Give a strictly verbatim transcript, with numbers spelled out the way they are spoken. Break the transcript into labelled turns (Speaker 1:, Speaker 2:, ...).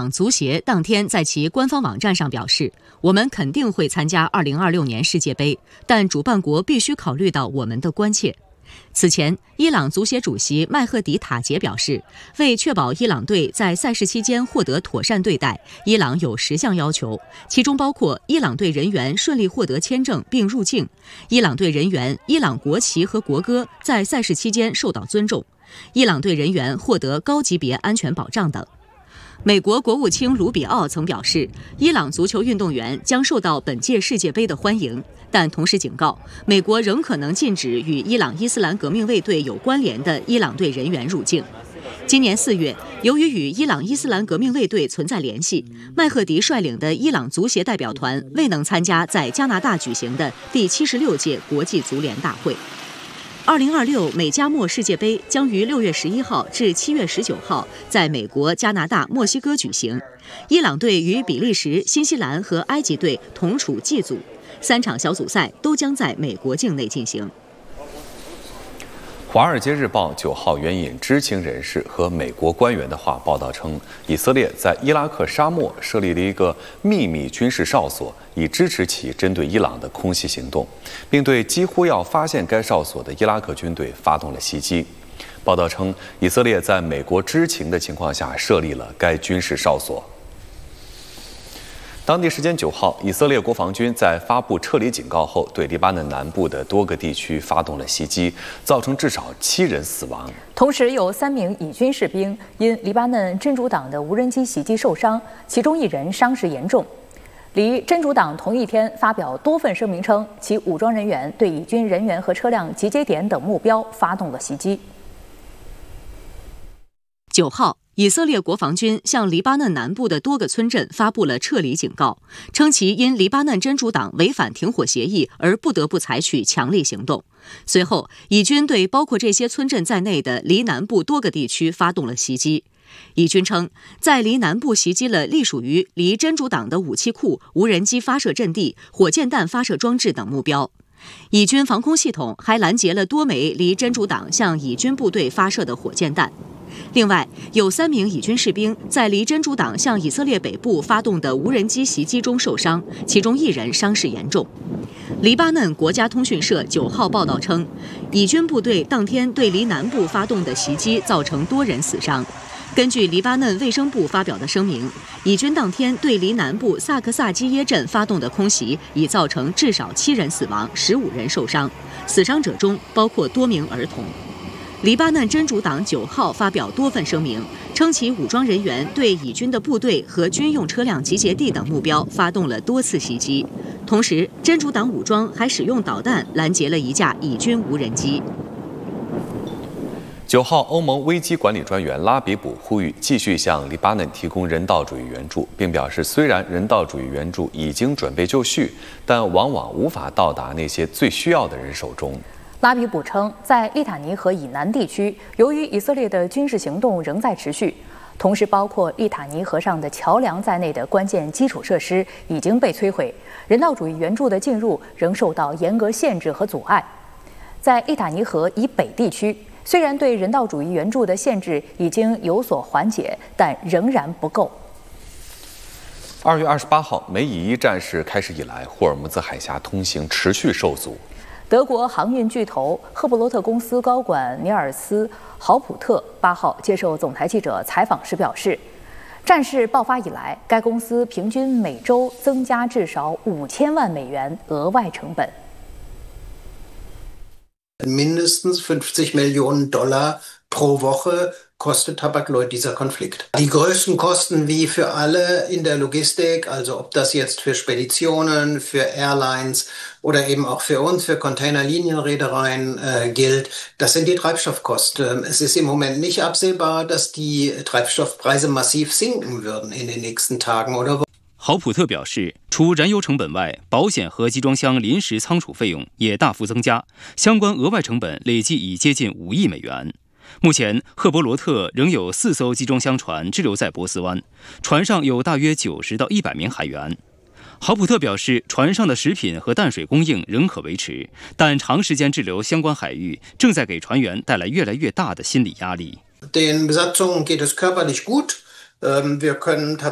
Speaker 1: 朗足协当天在其官方网站上表示，我们肯定会参加二零二六年世界杯，但主办国必须考虑到我们的关切。此前，伊朗足协主席麦赫迪塔杰表示，为确保伊朗队在赛事期间获得妥善对待，伊朗有十项要求，其中包括伊朗队人员顺利获得签证并入境，伊朗队人员伊朗国旗和国歌在赛事期间受到尊重，伊朗队人员获得高级别安全保障等。美国国务卿卢比奥曾表示，伊朗足球运动员将受到本届世界杯的欢迎，但同时警告，美国仍可能禁止与伊朗伊斯兰革命卫队有关联的伊朗队人员入境。今年四月，由于与伊朗伊斯兰革命卫队存在联系，麦赫迪率领的伊朗足协代表团未能参加在加拿大举行的第七十六届国际足联大会。二零二六美加墨世界杯将于六月十一号至七月十九号在美国、加拿大、墨西哥举行。伊朗队与比利时、新西兰和埃及队同处 G 组，三场小组赛都将在美国境内进行。
Speaker 2: 《华尔街日报》九号援引知情人士和美国官员的话报道称，以色列在伊拉克沙漠设立了一个秘密军事哨所，以支持其针对伊朗的空袭行动，并对几乎要发现该哨所的伊拉克军队发动了袭击。报道称，以色列在美国知情的情况下设立了该军事哨所。当地时间九号，以色列国防军在发布撤离警告后，对黎巴嫩南部的多个地区发动了袭击，造成至少七人死亡。
Speaker 3: 同时，有三名以军士兵因黎巴嫩真主党的无人机袭击受伤，其中一人伤势严重。黎真主党同一天发表多份声明称，其武装人员对以军人员和车辆集结点等目标发动了袭击。
Speaker 1: 九号。以色列国防军向黎巴嫩南部的多个村镇发布了撤离警告，称其因黎巴嫩真主党违反停火协议而不得不采取强力行动。随后，以军对包括这些村镇在内的黎南部多个地区发动了袭击。以军称，在黎南部袭击了隶属于黎真主党的武器库、无人机发射阵地、火箭弹发射装置等目标。以军防空系统还拦截了多枚黎真主党向以军部队发射的火箭弹。另外，有三名以军士兵在黎真主党向以色列北部发动的无人机袭击中受伤，其中一人伤势严重。黎巴嫩国家通讯社九号报道称，以军部队当天对黎南部发动的袭击造成多人死伤。根据黎巴嫩卫生部发表的声明，以军当天对黎南部萨克萨基耶镇发动的空袭已造成至少七人死亡、十五人受伤，死伤者中包括多名儿童。黎巴嫩真主党九号发表多份声明，称其武装人员对以军的部队和军用车辆集结地等目标发动了多次袭击。同时，真主党武装还使用导弹拦截了一架以军无人机。
Speaker 2: 九号，欧盟危机管理专员拉比卜呼吁继续向黎巴嫩提供人道主义援助，并表示，虽然人道主义援助已经准备就绪，但往往无法到达那些最需要的人手中。
Speaker 3: 拉比卜称，在利塔尼河以南地区，由于以色列的军事行动仍在持续，同时包括利塔尼河上的桥梁在内的关键基础设施已经被摧毁，人道主义援助的进入仍受到严格限制和阻碍。在利塔尼河以北地区，虽然对人道主义援助的限制已经有所缓解，但仍然不够。
Speaker 2: 二月二十八号，美以一战事开始以来，霍尔木兹海峡通行持续受阻。
Speaker 3: 德国航运巨头赫伯罗特公司高管尼尔斯·豪普特八号接受总台记者采访时表示，战事爆发以来，该公司平均每周增加至少五千万美元额外成本。
Speaker 4: Mindestens fünfzig Millionen Dollar pro Woche kostet Hapag-Lloyd dieser Konflikt. Die größten Kosten wie für alle in der Logistik, also ob das jetzt für Speditionen, für Airlines oder eben auch für uns, für Containerlinienreedereien äh, gilt, das sind die Treibstoffkosten. Es ist im Moment nicht absehbar, dass die Treibstoffpreise massiv sinken würden in den nächsten Tagen oder Wochen.
Speaker 5: 豪普特表示，除燃油成本外，保险和集装箱临时仓储费用也大幅增加，相关额外成本累计已接近五亿美元。目前，赫伯罗特仍有四艘集装箱船滞留在波斯湾，船上有大约九十到一百名海员。豪普特表示，船上的食品和淡水供应仍可维持，但长时间滞留相关海域正在给船员带来越来越大的心理压力。
Speaker 4: Den Besatzungen geht es körperlich gut. Wir können